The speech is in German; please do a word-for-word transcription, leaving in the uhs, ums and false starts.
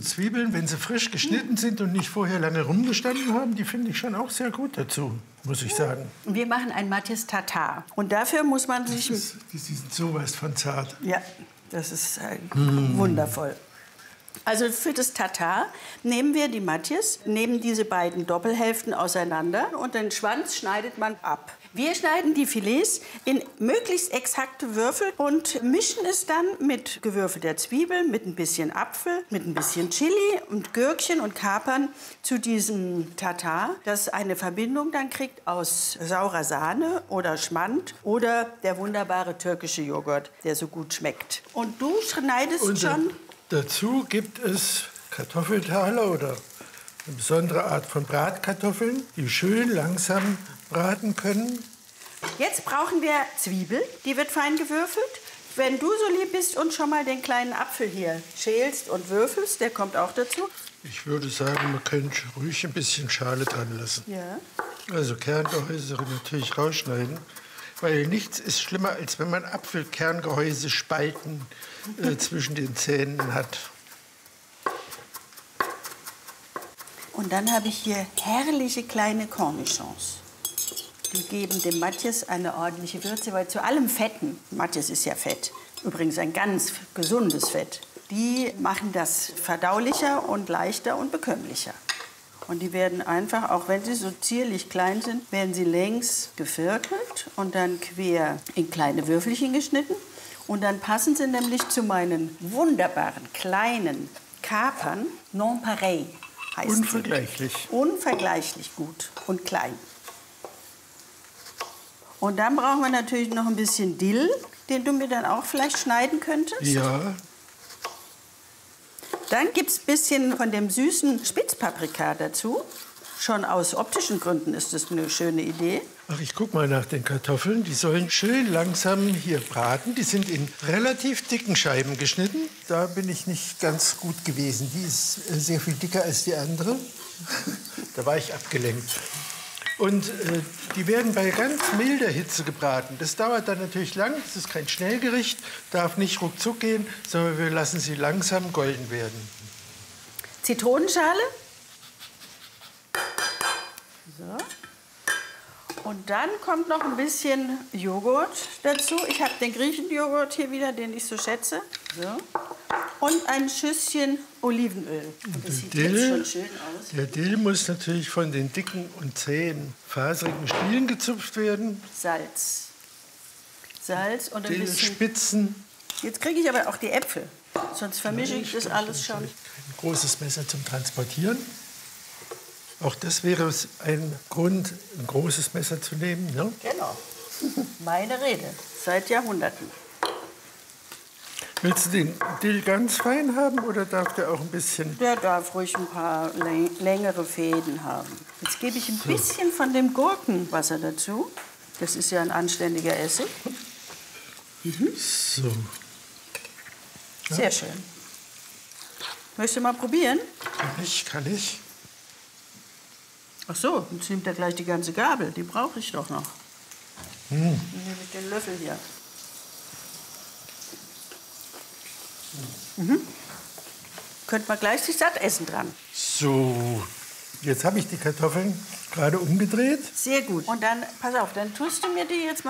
Zwiebeln, wenn sie frisch geschnitten sind und nicht vorher lange rumgestanden haben, die finde ich schon auch sehr gut dazu, muss ich sagen. Wir machen ein Matjes Tatar. Und dafür muss man sich... Das ist, die sind sowas von zart. Ja, das ist äh, mm. wundervoll. Also für das Tatar nehmen wir die Matjes, nehmen diese beiden Doppelhälften auseinander und den Schwanz schneidet man ab. Wir schneiden die Filets in möglichst exakte Würfel und mischen es dann mit gewürfelter Zwiebel, mit ein bisschen Apfel, mit ein bisschen Chili und Gürkchen und Kapern zu diesem Tatar, das eine Verbindung dann kriegt aus saurer Sahne oder Schmand oder der wunderbare türkische Joghurt, der so gut schmeckt. Und du schneidest und schon... Dazu gibt es Kartoffeltaler oder eine besondere Art von Bratkartoffeln, die schön langsam braten können. Jetzt brauchen wir Zwiebel, die wird fein gewürfelt. Wenn du so lieb bist und schon mal den kleinen Apfel hier schälst und würfelst, der kommt auch dazu. Ich würde sagen, man könnte ruhig ein bisschen Schale dran lassen. Ja. Also Kerngehäuse natürlich rausschneiden. Weil nichts ist schlimmer, als wenn man Apfelkerngehäuse spalten äh, zwischen den Zähnen hat. Und dann habe ich hier herrliche kleine Cornichons. Die geben dem Matjes eine ordentliche Würze, weil zu allem Fetten, Matjes ist ja Fett, übrigens ein ganz gesundes Fett, die machen das verdaulicher und leichter und bekömmlicher. Und die werden einfach, auch wenn sie so zierlich klein sind, werden sie längs geviertelt und dann quer in kleine Würfelchen geschnitten. Und dann passen sie nämlich zu meinen wunderbaren kleinen Kapern. Non pareil heißt Unvergleichlich. Sie. Unvergleichlich gut und klein. Und dann brauchen wir natürlich noch ein bisschen Dill, den du mir dann auch vielleicht schneiden könntest. Ja. Dann gibt es ein bisschen von dem süßen Spitzpaprika dazu. Schon aus optischen Gründen ist das eine schöne Idee. Ach, ich guck mal nach den Kartoffeln. Die sollen schön langsam hier braten. Die sind in relativ dicken Scheiben geschnitten. Da bin ich nicht ganz gut gewesen. Die ist sehr viel dicker als die andere. Da war ich abgelenkt. Und äh, die werden bei ganz milder Hitze gebraten. Das dauert dann natürlich lang. Das ist kein Schnellgericht, darf nicht ruckzuck gehen, sondern wir lassen sie langsam golden werden. Zitronenschale. So. Und dann kommt noch ein bisschen Joghurt dazu. Ich habe den Griechenjoghurt hier wieder, den ich so schätze. So. Und ein Schüsschen Olivenöl. Und das sieht Dill, jetzt schon schön aus. Der Dill muss natürlich von den dicken und zähen, faserigen Stielen gezupft werden. Salz. Salz und ein Dill, bisschen... Spitzen. Jetzt kriege ich aber auch die Äpfel. Sonst vermische ich das alles schon. Ein großes Messer zum Transportieren. Auch das wäre ein Grund, ein großes Messer zu nehmen. Ne? Genau. Meine Rede. Seit Jahrhunderten. Willst du den Dill ganz fein haben oder darf der auch ein bisschen... Der darf ruhig ein paar längere Fäden haben. Jetzt gebe ich ein so. bisschen von dem Gurkenwasser dazu. Das ist ja ein anständiger Essig. Mhm. So. Ja. Sehr schön. Möchtest du mal probieren? Kann ich, kann ich. Ach so, jetzt nimmt er gleich die ganze Gabel. Die brauche ich doch noch. Hm. Dann nehme ich den Löffel hier. Mhm. Könnte man gleich sich satt essen dran. So, jetzt habe ich die Kartoffeln gerade umgedreht. Sehr gut. Und dann, pass auf, dann tust du mir die jetzt mal